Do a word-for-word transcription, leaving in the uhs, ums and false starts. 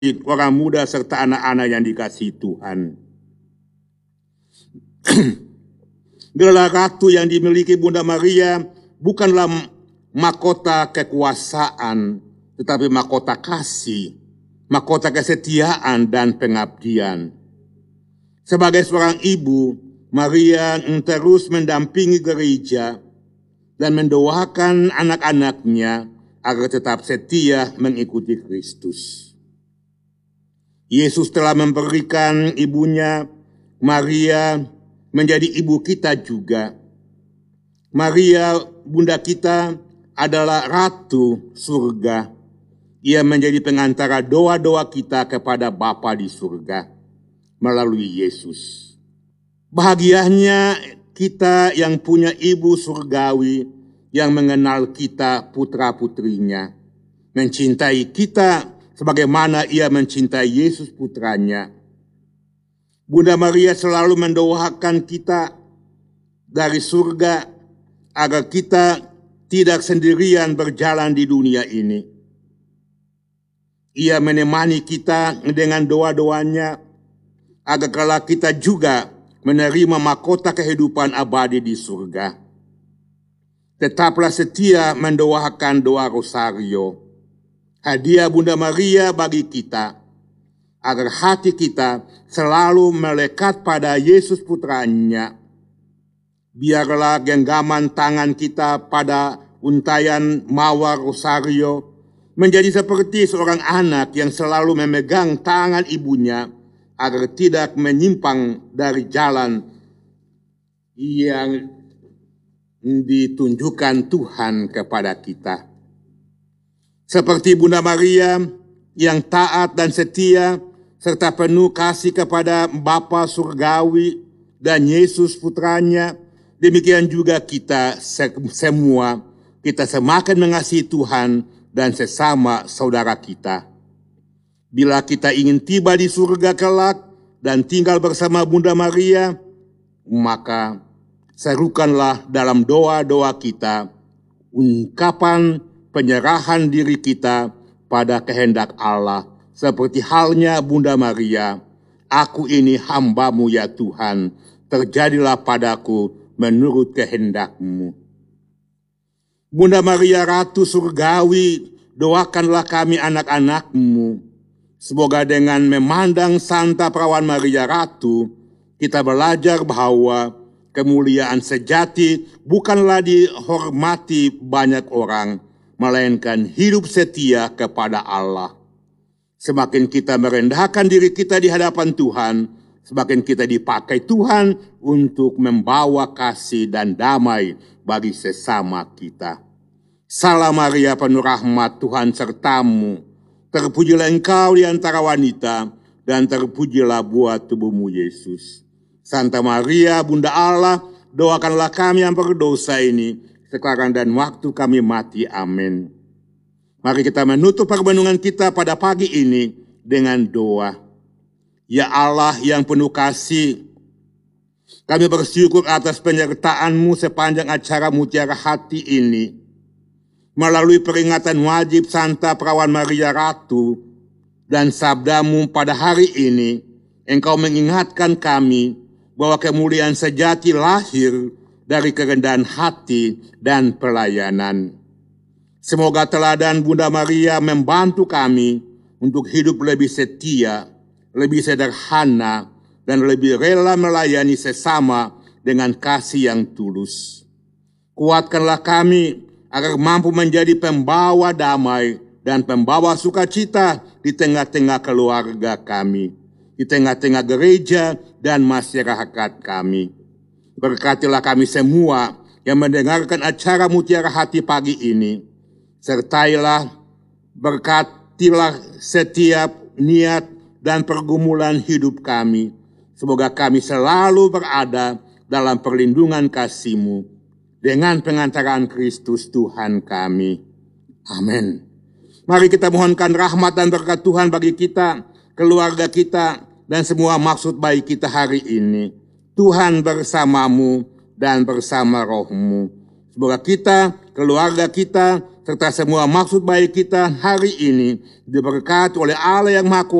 orang muda serta anak-anak yang dikasihi Tuhan. Gelar ratu yang dimiliki Bunda Maria bukanlah mahkota kekuasaan, tetapi mahkota kasih, mahkota kesetiaan dan pengabdian. Sebagai seorang ibu, Maria terus mendampingi gereja dan mendoakan anak-anaknya agar tetap setia mengikuti Kristus. Yesus telah memberikan ibunya, Maria, menjadi ibu kita juga. Maria, bunda kita, adalah ratu surga. Ia menjadi pengantara doa-doa kita kepada Bapa di surga melalui Yesus. Bahagianya kita yang punya ibu surgawi yang mengenal kita putra-putrinya, mencintai kita sebagaimana ia mencintai Yesus putranya. Bunda Maria selalu mendoakan kita dari surga agar kita tidak sendirian berjalan di dunia ini. Ia menemani kita dengan doa-doanya agar kelak kita juga menerima mahkota kehidupan abadi di surga. Tetaplah setia mendoakan doa rosario, hadiah Bunda Maria bagi kita, agar hati kita selalu melekat pada Yesus putranya. Biarlah genggaman tangan kita pada untayan mawar rosario menjadi seperti seorang anak yang selalu memegang tangan ibunya agar tidak menyimpang dari jalan yang ditunjukkan Tuhan kepada kita. Seperti Bunda Maria yang taat dan setia serta penuh kasih kepada Bapa surgawi dan Yesus putranya, demikian juga kita semua, kita semakin mengasihi Tuhan dan sesama saudara kita. Bila kita ingin tiba di surga kelak dan tinggal bersama Bunda Maria, maka serukanlah dalam doa-doa kita ungkapan penyerahan diri kita pada kehendak Allah, seperti halnya Bunda Maria, aku ini hamba-Mu ya Tuhan, terjadilah padaku menurut kehendak-Mu. Bunda Maria Ratu Surgawi, doakanlah kami anak-anak-Mu. Semoga dengan memandang Santa Perawan Maria Ratu, kita belajar bahwa kemuliaan sejati bukanlah dihormati banyak orang, melainkan hidup setia kepada Allah. Semakin kita merendahkan diri kita di hadapan Tuhan, semakin kita dipakai Tuhan untuk membawa kasih dan damai bagi sesama kita. Salam Maria penuh rahmat, Tuhan sertamu. Terpujilah engkau di antara wanita, dan terpujilah buah tubuhmu Yesus. Santa Maria, Bunda Allah, doakanlah kami yang berdosa ini, sekarang dan waktu kami mati. Amin. Mari kita menutup permenungan kita pada pagi ini dengan doa. Ya Allah yang penuh kasih, kami bersyukur atas penyertaan-Mu sepanjang acara Mutiara Hati ini. Melalui peringatan wajib Santa Perawan Maria Ratu dan sabda-Mu pada hari ini, Engkau mengingatkan kami bahwa kemuliaan sejati lahir dari kerendahan hati dan pelayanan. Semoga teladan Bunda Maria membantu kami untuk hidup lebih setia, lebih sederhana, dan lebih rela melayani sesama dengan kasih yang tulus. Kuatkanlah kami agar mampu menjadi pembawa damai dan pembawa sukacita di tengah-tengah keluarga kami, di tengah-tengah gereja dan masyarakat kami. Berkatilah kami semua yang mendengarkan acara Mutiara Hati pagi ini. Sertailah, berkatilah setiap niat dan pergumulan hidup kami. Semoga kami selalu berada dalam perlindungan kasih-Mu. Dengan pengantaran Kristus Tuhan kami. Amin. Mari kita mohonkan rahmat dan berkat Tuhan bagi kita, keluarga kita, dan semua maksud baik kita hari ini. Tuhan bersamamu dan bersama rohmu. Semoga kita keluarga kita, serta semua maksud baik kita hari ini diberkati oleh Allah yang Maha Kuasa,